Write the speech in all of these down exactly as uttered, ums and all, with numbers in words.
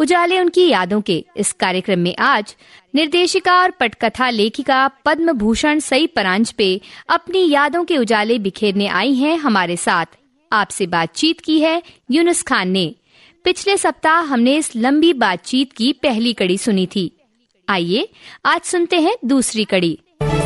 उजाले उनकी यादों के इस कार्यक्रम में आज निर्देशिका और पटकथा लेखिका पद्म भूषण सई परांजपे अपनी यादों के उजाले बिखेरने आई हैं हमारे साथ। आपसे बातचीत की है यूनुस खान ने। पिछले सप्ताह हमने इस लंबी बातचीत की पहली कड़ी सुनी थी। आइए आज सुनते हैं दूसरी कड़ी।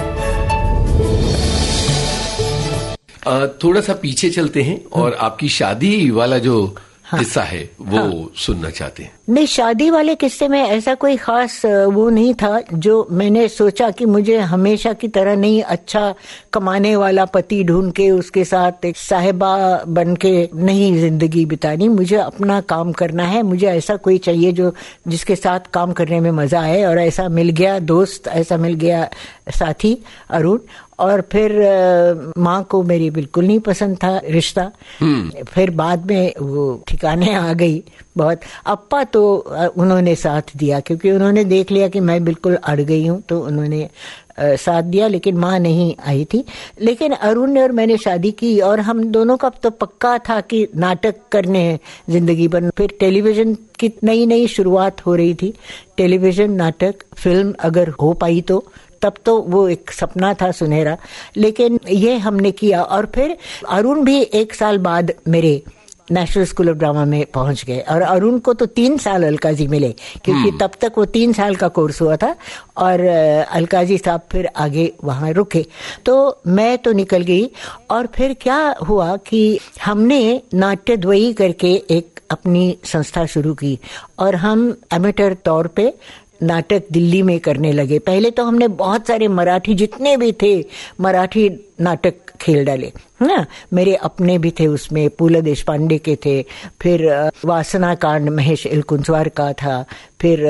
आ, थोड़ा सा पीछे चलते हैं और आपकी शादी वाला जो हाँ, किस्सा है वो हाँ, सुनना चाहते हैं। नहीं, शादी वाले किस्से में ऐसा कोई खास वो नहीं था जो मैंने सोचा कि मुझे हमेशा की तरह नहीं अच्छा कमाने वाला पति ढूंढ के उसके साथ एक साहिबा बन के नहीं जिंदगी बितानी। मुझे अपना काम करना है, मुझे ऐसा कोई चाहिए जो जिसके साथ काम करने में मजा आए। और ऐसा मिल गया दोस्त, ऐसा मिल गया साथी अरुण। और फिर माँ को मेरी बिल्कुल नहीं पसंद था रिश्ता। फिर बाद में वो ठिकाने आ गई बहुत। अप्पा तो उन्होंने साथ दिया क्योंकि उन्होंने देख लिया कि मैं बिल्कुल अड़ गई हूँ, तो उन्होंने साथ दिया, लेकिन माँ नहीं आई थी। लेकिन अरुण ने और मैंने शादी की और हम दोनों का तो पक्का था कि नाटक करने हैं जिंदगी भर। फिर टेलीविजन की नई नई शुरुआत हो रही थी। टेलीविजन, नाटक, फिल्म अगर हो पाई तो, तब तो वो एक सपना था सुनहरा। लेकिन ये हमने किया। और फिर अरुण भी एक साल बाद मेरे नेशनल स्कूल ऑफ ड्रामा में पहुंच गए। और अरुण को तो तीन साल अलकाजी मिले क्योंकि तब तक वो तीन साल का कोर्स हुआ था और अलकाजी साहब फिर आगे वहां रुके। तो मैं तो निकल गई। और फिर क्या हुआ कि हमने नाट्यद्वयी करके एक अपनी संस्था शुरू की और हम एमेटर तौर पे नाटक दिल्ली में करने लगे। पहले तो हमने बहुत सारे मराठी, जितने भी थे मराठी नाटक खेल डाले ना। मेरे अपने भी थे उसमें, पूला देशपांडे के थे, फिर वासना कांड महेश एलकुंचवार का था, फिर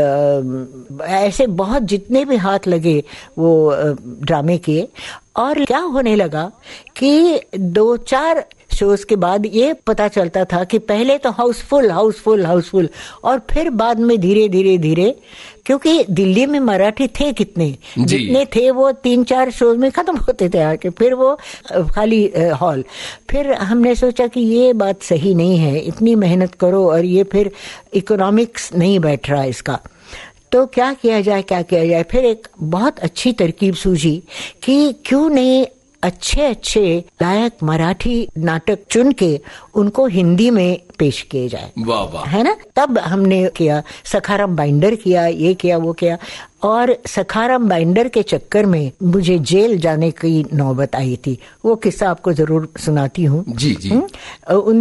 ऐसे बहुत जितने भी हाथ लगे वो ड्रामे किए। और क्या होने लगा कि दो चार शोज के बाद ये पता चलता था कि पहले तो हाउसफुल हाउसफुल हाउसफुल और फिर बाद में धीरे धीरे धीरे, क्योंकि दिल्ली में मराठी थे कितने, जितने थे वो तीन चार शोज में खत्म होते थे आके, फिर वो खाली हॉल। फिर हमने सोचा कि ये बात सही नहीं है, इतनी मेहनत करो और ये फिर इकोनॉमिक्स नहीं बैठ रहा इसका, तो क्या किया जाए क्या किया जाए। फिर एक बहुत अच्छी तरकीब सूझी कि क्यों नहीं अच्छे अच्छे लायक मराठी नाटक चुन के उनको हिंदी में पेश किए जाए। वाह वाह, है ना। तब हमने किया, सखाराम बाइंडर किया, ये किया वो किया। और सखाराम बाइंडर के चक्कर में मुझे जेल जाने की नौबत आई थी। वो किस्सा आपको जरूर सुनाती हूँ। जी जी। उन